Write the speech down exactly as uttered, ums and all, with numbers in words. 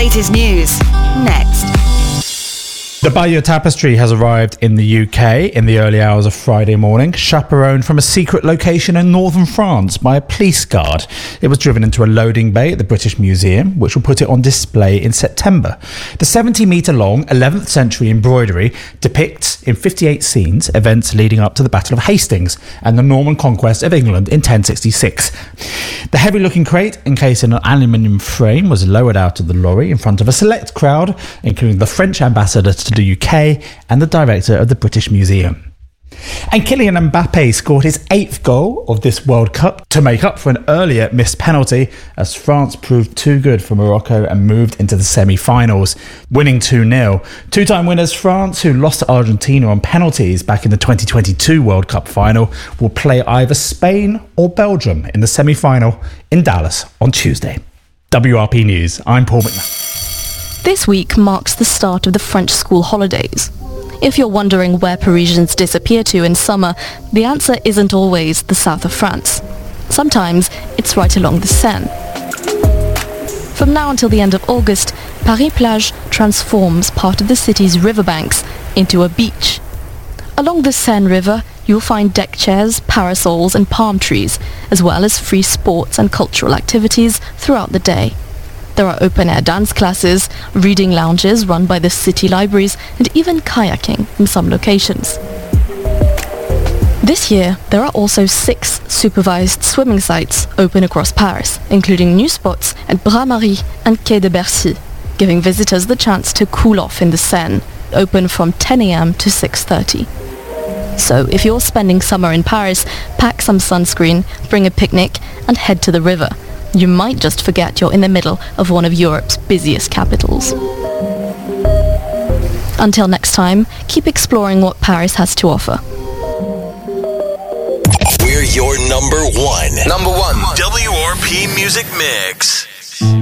latest news, next. The Bayeux Tapestry has arrived in the U K in the early hours of Friday morning, chaperoned from a secret location in northern France by a police guard. It was driven into a loading bay at the British Museum, which will put it on display in September. The seventy metre long eleventh century embroidery depicts in fifty-eight scenes events leading up to the Battle of Hastings and the Norman conquest of England in ten sixty-six. The heavy-looking crate, encased in an aluminium frame, was lowered out of the lorry in front of a select crowd, including the French ambassador to the U K and the director of the British Museum. And Kylian Mbappe scored his eighth goal of this World Cup to make up for an earlier missed penalty, as France proved too good for Morocco and moved into the semi-finals, winning two nil. Two-time winners France, who lost to Argentina on penalties back in the twenty twenty-two World Cup final, will play either Spain or Belgium in the semi-final in Dallas on Tuesday. W R P News, I'm Paul McNabb. This week marks the start of the French school holidays. If you're wondering where Parisians disappear to in summer, the answer isn't always the south of France. Sometimes it's right along the Seine. From now until the end of August, Paris-Plage transforms part of the city's riverbanks into a beach. Along the Seine River, you'll find deck chairs, parasols and palm trees, as well as free sports and cultural activities throughout the day. There are open-air dance classes, reading lounges run by the city libraries, and even kayaking in some locations. This year, there are also six supervised swimming sites open across Paris, including new spots at Bras-Marie and Quai de Bercy, giving visitors the chance to cool off in the Seine, open from ten a.m. to six thirty. So if you're spending summer in Paris, pack some sunscreen, bring a picnic, and head to the river. You might just forget you're in the middle of one of Europe's busiest capitals. Until next time, keep exploring what Paris has to offer. We're your number one. Number one. W R P Music Mix.